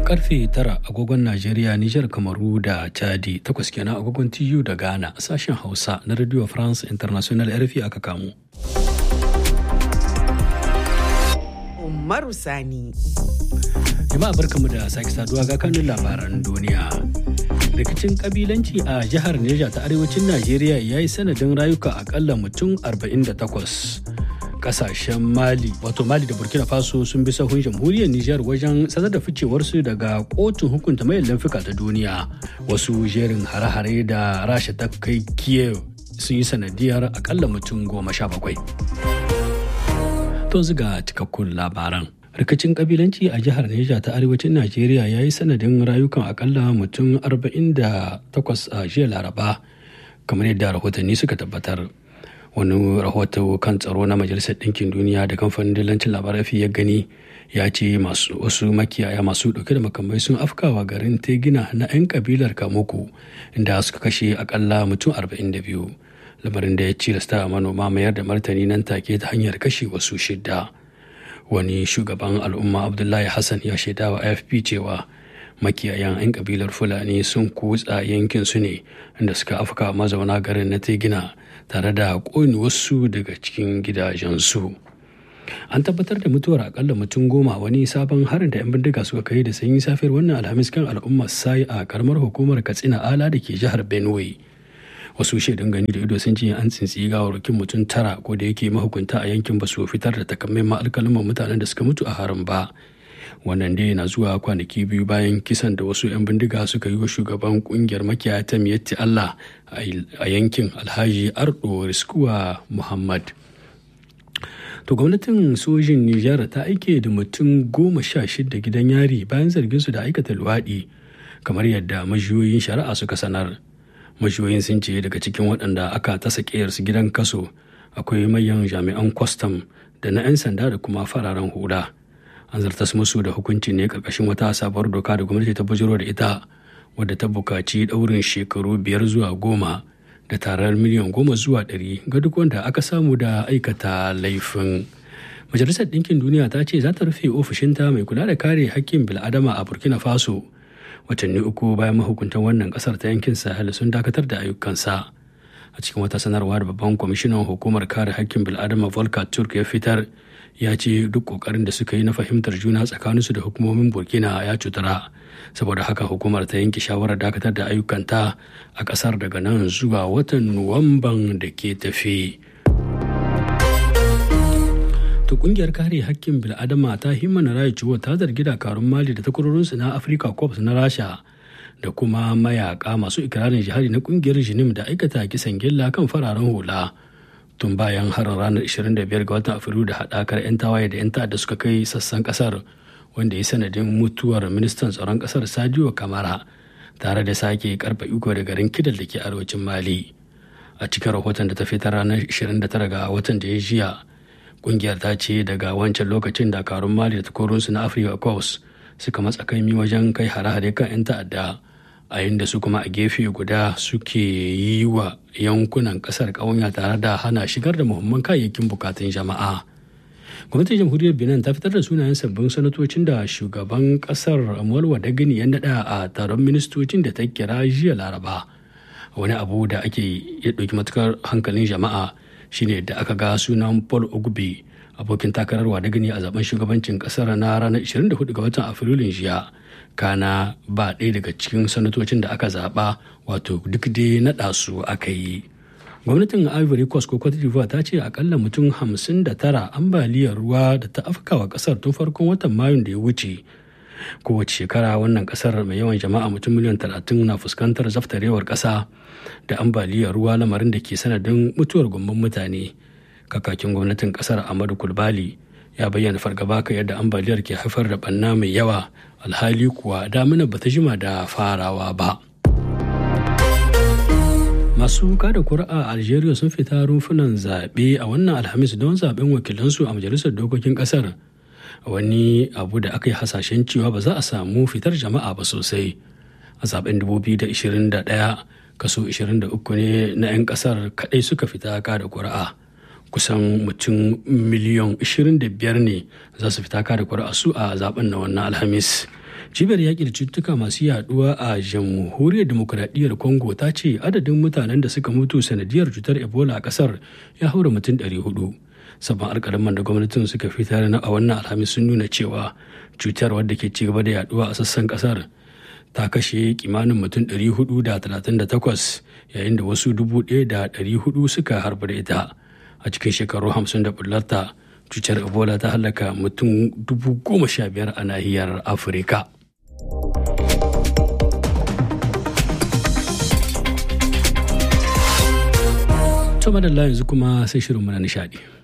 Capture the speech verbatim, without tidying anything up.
Karfe tara agogon Najeriya, Nijar, Kamaru da Chadi, takwas kenan agogon T U da Ghana, sashen Hausa na Radio France International R F I aka kamo. Umaru Sani. Jama'a barkamu da sake saduwa ga kanun labaran duniya. Rikicin kabilanci a jihar Neja ta arewacin Najeriya ya yi sanadin rayuka akalla mutum arba'in da takwas. Kasashen Mali, wato Mali da Burkina Faso sun bi sahun jamhuriyar Nijar wajen sanar da ficewarsu daga kotun hukunta mai laifuka ta duniya. Wasu jerin hare-hare da Rasha ta kai Kiev sun yi sanadiyar akalla mutum goma sha bakwai. To ziga cikakkun labaran. Rikicin kabilanci a jihar Neja ta arewacin Najeriya ya yi sanadin rayukan akalla mutum arba'in da takwas a jiya Laraba, kamar yadda rahotanni suka tabbatar. Wani rahoto kan tsaro na Majalisar Ɗinkin Duniya da kamfanin dillancin labarai ya gani ya ce masu wasu makiyaya masu ɗauke da makamai sun afkawa garin Tegina na 'yan kabilar Kamuku, inda suka kashe akalla mutum arba'in da biyu. Lamarin da ya cilasta manoma mayar da martani nan take ta hanyar kashe wasu shidda. Wani shugaban al'umma Abdullahi Hassan ya shaida wa A F P cewa makiyayan 'yan kabilar Fulani sun kutsa yankin su ne inda suka afka mazauna garin na Tegina tare da ƙone wasu daga cikin gidajensu. An tabbatar da mutuwar akalla mutum goma wani sabon harin da 'yan bindiga suka kai da sanyi safiyar wannan alhamis kan al'ummar sai a karamar hukumar Katsina Ala da ke jihar Benue. Wasu shaidun gani da ido sun ce an tsintsi gawarwakin mutum tara, ko da yake mahukunta a yankin ba su fitar da takamaiman alƙaluman mutanen da suka mutu a harin ba. Wannan dai na zuwa kwanaki biyu bayan kisan da wasu 'yan bindiga suka yi wa shugaban kungiyar makiyaya ta Miyatti Allah a yankin Alhaji Ardo Riskuwa Muhammad. To gwamnatin sojin Nijar ta aike da mutum goma sha shida gidan yari bayan zargin su da aikata luwaɗi, kamar yadda majiyoyin shari'a suka sanar. Majiyoyin sun ce daga cikin waɗanda aka tasa ƙeyarsu gidan kaso akwai manyan jami'an kwastam da na 'yan sanda da kuma fararen hula. An zartas musu da hukunci ne karkashin wata sabuwar doka da gwamnati ta bujiro da ita, wadda ta bukaci ɗaurin shekaru biyar zuwa goma da tarar miliyan goma zuwa ɗari ga duk wanda aka samu da aikata laifin. Majalisar Ɗinkin Duniya ta ce za ta rufe ofishinta mai kula da kare hakkin bil'adama a Burkina Faso watanni uku bayan mahukuntan wannan ƙasar ta yankin Sahel sun dakatar da ayyukansa. A cikin wata sanarwa da babban kwamishinan hukumar kare hakkin bil'adama Volker Turk ya fitar, ya ce duk kokarin da suka yi na fahimtar juna tsakaninsu da hukumomin Burkina ya cutara, saboda haka hukumar ta yanke shawarar dakatar da ayyukanta a kasar daga nan zuwa watan Nuwamban da ke tafi. To kungiyar kare hakkin bil'adama ta Human Rights Watch ta zargi dakarun Mali da takwarorinsu na Africa Corps na Rasha da kuma mayaka masu ikirarin jihadi na kungiyar Jinim da aikata kisan gilla kan fararen hula. Tun bayan harin ranar ashirin da biyar ga watan Afrilu da haɗakar 'yan tawaye da 'yan ta'adda suka kai sassan ƙasar, wanda ya sanadin mutuwar ministan tsaron ƙasar Sadio Kamara, tare da sake karfa iko da garin Kidal da ke arewacin Mali. A cikin rahoton da ta fitar ranar ashirin da tara ga watan da ya jiya, ƙungiyar ta ce daga wancan lokacin dakarun Mali da takwarorinsu na Africa Corps suka matsa kaimi wajen kai hare-hare kan 'yan ta'adda, a yadda su kuma a gefe guda suke yi wa yankunan kasar ƙawanya tare da hana shigar da muhimman kayayyakin bukatun jama'a. Gwamnatin jamhuriyar Benin ta fitar da sunayen sabbin sanatocin da shugaban kasar Amurwa da Gini ya naɗa a taron ministocin da ta kira jiya Laraba. Wani abu da ake ya ɗauki matukar hankalin jama'a shine da aka ga sunan Paul Ogbe, abokin takarar Wadagini a zaben shugabancin kasar na ranar ashirin da hudu ga watan Afrilun jiya. Kana ba ɗaya daga cikin sanatocin da aka zaɓa, wato duk dai naɗa su aka yi. Gwamnatin Ivory Coast ko Cote d'Ivoire ta ce akalla mutum hamsin da tara ambaliyar ruwa da ta afkawa ƙasar tun farkon watan Mayun da ya wuce. Kowace shekara wannan ƙasar mai yawan jama'a mutum miliyan talatin na fuskantar zaftarewar ƙasa da ambaliyar ruwa, lamarin da ke sanadin mutuwar gomman mutane. Kakakin gwamnatin ƙasar Amadu Kulbali ya bayyana fargaba kan yadda ambaliyar ke haifar da ɓanna mai yawa, alhali kuwa damina ba ta jima da farawa ba. Masu kada kuri'a a Algeria sun fita rumfunan zaɓe a wannan Alhamis don zaɓen wakilansu a majalisar dokokin ƙasar, wani abu da aka yi hasashen cewa ba za a samu fitar jama'a ba sosai. A zaɓen dubu biyu da ashirin da ɗaya, kaso ashirin da uku ne na 'yan ƙasar kaɗai suka fita kada kuri'a. Kusan mutum miliyan ashirin da biyar ne za su fita kada kuri'a su a zaɓen na wannan Alhamis. cibiyar yaƙi da cututtuka masu yaduwa a jamhuriyar demokuraɗiyyar congo ta ce adadin mutanen da suka mutu sanadiyar cutar ebola a ƙasar ya haura mutum ɗari hudu. Sabon alƙalaman da gwamnatin suka fitar na a wannan alhamis sun nuna cewa cutar wadda ke ci gaba da yaduwa a sassan ƙasar ta kashe kimanin mutum ɗari hudu da talatin da takwas yayin da wasu dubu ɗaya da ɗari hudu suka harbu da ita. A cikin shekaru hamsin da bullarta cutar ebola ta halaka mutum dubu goma sha biyar a nahiyar afirka. To madalla yanzu kuma sai shirin mana nishadi.